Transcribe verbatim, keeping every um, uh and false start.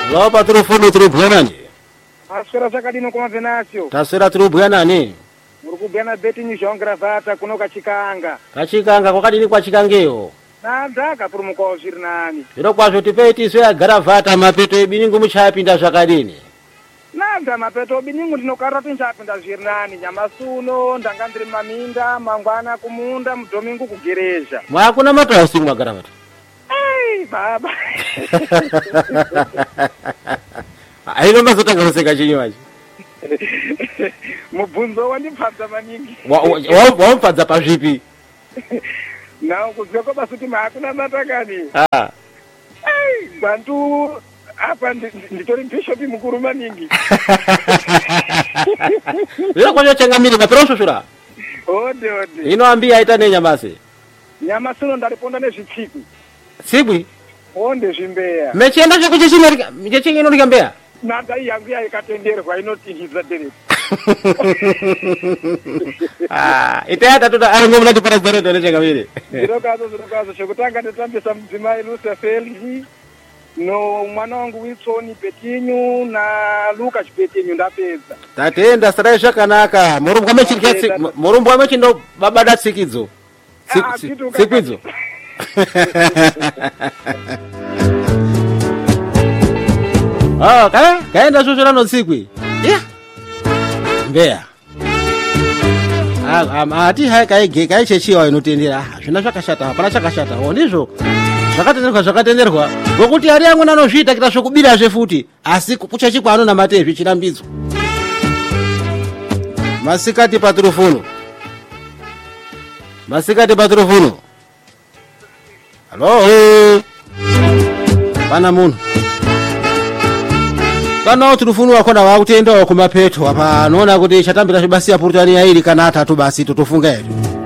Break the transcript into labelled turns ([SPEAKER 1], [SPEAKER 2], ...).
[SPEAKER 1] Lo patrofunu trubwanani.
[SPEAKER 2] Aswera sakadino kwa venasio.
[SPEAKER 1] Taswera trubwanani.
[SPEAKER 2] Murukubena beti nishongravata kuno kachikanga.
[SPEAKER 1] Kachikanga kwakadini kwa chikangeyo.
[SPEAKER 2] Nandaka purumuko zvirinani.
[SPEAKER 1] Zviro kwazvo tipeti swe agaravata mapeto ebiningu muchapinda zvakadini.
[SPEAKER 2] Nanda mapeto ebiningu ndinokara tinchapinda zvirinani. Nyamasuno ndanga ndiri maminda mangwana kumunda mudomingu kugereja.
[SPEAKER 1] Mwakuna mata usiku mwagaravata.
[SPEAKER 2] Ei baba.
[SPEAKER 1] Aino mazotanga kuseka chinyoachi.
[SPEAKER 2] Mubvunzo wandipfadza maningi.
[SPEAKER 1] Wamupfadza pazvipi?
[SPEAKER 2] Nawo kuziva kwabasuti maakuna matakani.
[SPEAKER 1] Ah.
[SPEAKER 2] Ei bantu apa nditori bishopi mukuru maningi.
[SPEAKER 1] Zviro kwacho changamiri mapero shoshura.
[SPEAKER 2] Ode ode.
[SPEAKER 1] Inoambia aita nenyamase.
[SPEAKER 2] Nyamasuno ndariponda nezvitsiku.
[SPEAKER 1] Tsigwi?
[SPEAKER 2] Onde zvimbeya.
[SPEAKER 1] Mechienda chekuchichinorika mechichinyorika mbeya.
[SPEAKER 2] Nadai yangu yaikatenderwa inotingidza dereka.
[SPEAKER 1] Ah, itayata tuta arongo mnati para zero dole changamiri.
[SPEAKER 2] Zvirokazo zvirokazo chekutanga ndotambisa mudzimai Lucifer no mwana wangu Wilson Petinyu na Lucas Petinyu ndapedza.
[SPEAKER 1] Tatenda sarai zvakanaka. Murumbwa mechirikatsi murumbwa mechindo babada tsikidzo. Tsikidzo. Ah, kai kaenda shoshora no tsikwi. Yeah. Mbeya. Ah, ati hai kai ge kai chechiwa inotendera. Zvina zvakashata, hapana chakashata. Oh, ndizvo. Zvakatenderwa zvakatenderwa. Ngokuti ari amwe anozviita kita zvokubira zvefuti, asi kuchachikwa ano namate zvichirambidzo. Masikati patrofunu. Masikati patrofunu. Hello. Pana munhu. Kana trofunu wakona wakutenda kumapeto apa anoona kuti chatambira zvibasi ya purutani yairi kana atatu basi totofunga ere.